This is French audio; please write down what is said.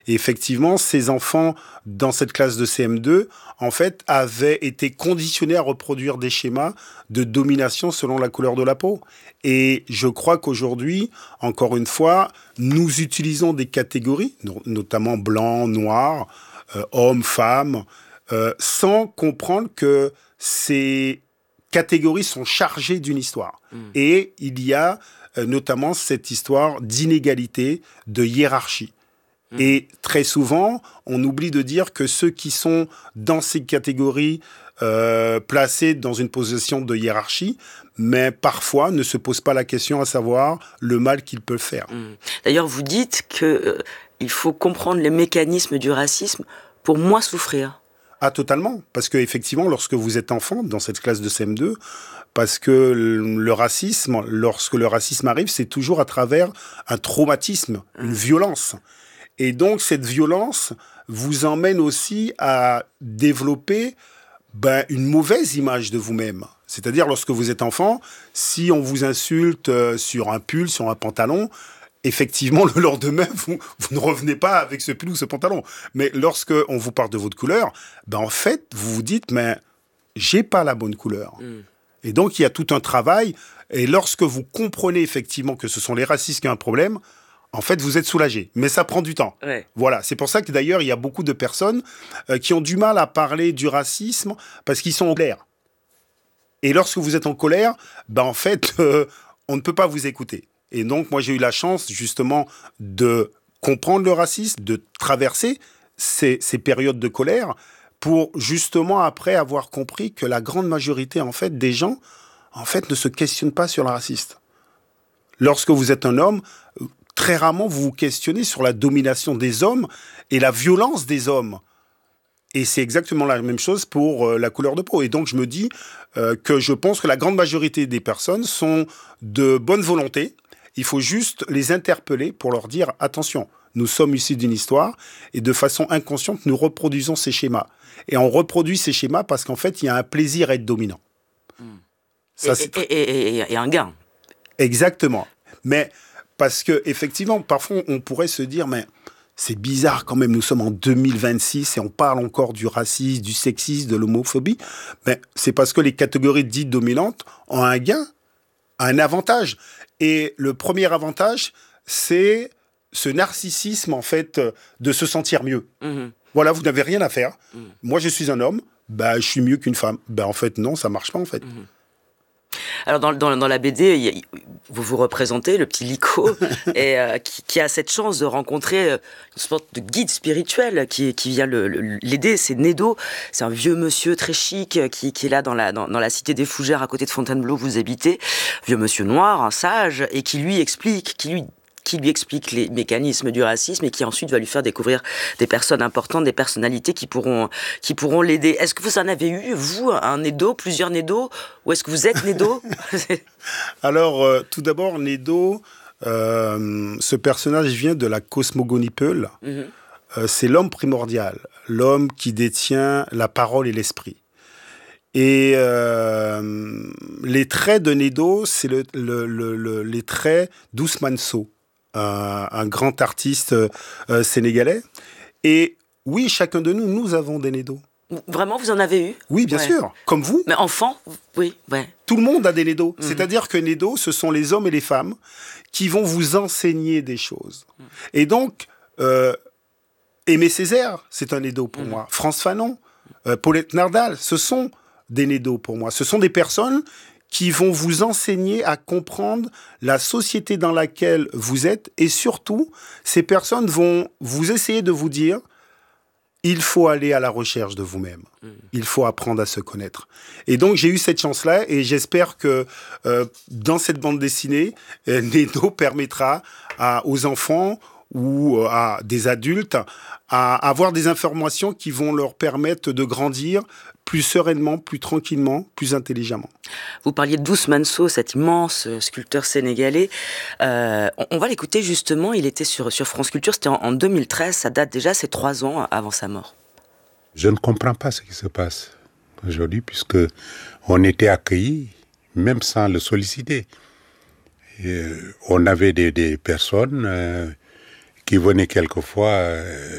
Et effectivement, ces enfants, dans cette classe de CM2, en fait, avaient été conditionnés à reproduire des schémas de domination selon la couleur de la peau. Et je crois qu'aujourd'hui, encore une fois, nous utilisons des catégories, notamment blanc, noir, homme, femme, sans comprendre que ces catégories sont chargées d'une histoire. Et il y a notamment cette histoire d'inégalité, de hiérarchie. Et très souvent, on oublie de dire que ceux qui sont dans ces catégories placés dans une position de hiérarchie, mais parfois ne se posent pas la question à savoir le mal qu'ils peuvent faire. D'ailleurs, vous dites qu'il faut comprendre les mécanismes du racisme pour moins souffrir. Ah, totalement. Parce qu'effectivement, lorsque vous êtes enfant, dans cette classe de CM2, parce que le racisme, lorsque le racisme arrive, c'est toujours à travers un traumatisme, une violence. Et donc, cette violence vous emmène aussi à développer une mauvaise image de vous-même. C'est-à-dire, lorsque vous êtes enfant, si on vous insulte sur un pull, sur un pantalon, effectivement, le lendemain, vous ne revenez pas avec ce pull ou ce pantalon. Mais lorsque on vous parle de votre couleur, en fait, vous vous dites, mais j'ai pas la bonne couleur. Et donc, il y a tout un travail. Et lorsque vous comprenez effectivement que ce sont les racistes qui ont un problème, en fait, vous êtes soulagé. Mais ça prend du temps. Ouais. Voilà. C'est pour ça que d'ailleurs, il y a beaucoup de personnes qui ont du mal à parler du racisme parce qu'ils sont en colère. Et lorsque vous êtes en colère, en fait, on ne peut pas vous écouter. Et donc, moi, j'ai eu la chance, justement, de comprendre le racisme, de traverser ces périodes de colère pour, justement, après avoir compris que la grande majorité, en fait, des gens, en fait, ne se questionnent pas sur le racisme. Lorsque vous êtes un homme, très rarement, vous vous questionnez sur la domination des hommes et la violence des hommes. Et c'est exactement la même chose pour la couleur de peau. Et donc, je me dis que je pense que la grande majorité des personnes sont de bonne volonté. Il faut juste les interpeller pour leur dire « Attention, nous sommes issus d'une histoire et de façon inconsciente, nous reproduisons ces schémas. » Et on reproduit ces schémas parce qu'en fait, il y a un plaisir à être dominant. Ça, et un gain. Exactement. Mais parce qu'effectivement, parfois, on pourrait se dire « Mais c'est bizarre quand même, nous sommes en 2026 et on parle encore du racisme, du sexisme, de l'homophobie. » Mais c'est parce que les catégories dites dominantes ont un gain, un avantage. Et le premier avantage, c'est ce narcissisme, en fait, de se sentir mieux. Voilà, vous n'avez rien à faire. Moi, je suis un homme, je suis mieux qu'une femme. En fait, non, ça ne marche pas, en fait. Alors, dans la BD, vous vous représentez, le petit Liko, et, qui a cette chance de rencontrer une sorte de guide spirituel qui vient l'aider. C'est Nedo, c'est un vieux monsieur très chic qui est là dans la cité des Fougères, à côté de Fontainebleau, où vous habitez. Vieux monsieur noir, un sage, et qui lui explique les mécanismes du racisme et qui ensuite va lui faire découvrir des personnes importantes, des personnalités qui pourront l'aider. Est-ce que vous en avez eu, vous, un Nedo, plusieurs Nedo, ou est-ce que vous êtes Nedo? Alors, tout d'abord, Nedo, ce personnage vient de la cosmogonie Peul. C'est l'homme primordial, l'homme qui détient la parole et l'esprit. Et les traits de Nedo, c'est les traits d'Ousmane Sow, un grand artiste sénégalais. Et oui, chacun de nous, nous avons des Nedo. Vraiment, vous en avez eu? Oui, bien sûr, comme vous. Mais enfant, oui, ouais. Tout le monde a des Nedo. C'est-à-dire que Nedo, ce sont les hommes et les femmes qui vont vous enseigner des choses. Et donc, Aimé Césaire, c'est un Nedo pour moi. Frantz Fanon, Paulette Nardal, ce sont des Nedo pour moi. Ce sont des personnes qui vont vous enseigner à comprendre la société dans laquelle vous êtes et surtout, ces personnes vont vous essayer de vous dire il faut aller à la recherche de vous-même. Il faut apprendre à se connaître. Et donc, j'ai eu cette chance-là et j'espère que dans cette bande dessinée, Nedo permettra aux enfants ou à des adultes à avoir des informations qui vont leur permettre de grandir plus sereinement, plus tranquillement, plus intelligemment. Vous parliez d'Ousmane Sow, cet immense sculpteur sénégalais. On va l'écouter justement, il était sur France Culture, c'était en 2013, ça date déjà, c'est 3 ans avant sa mort. Je ne comprends pas ce qui se passe aujourd'hui, puisque on était accueillis, même sans le solliciter. Et on avait des personnes qui venaient quelquefois